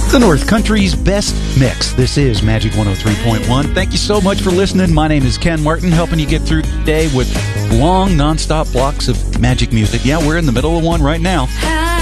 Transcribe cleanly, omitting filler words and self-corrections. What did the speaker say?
The North Country's best mix. This is Magic 103.1. Thank you so much for listening. My name is Ken Martin, helping you get through today with long, nonstop blocks of magic music. Yeah, we're in the middle of one right now.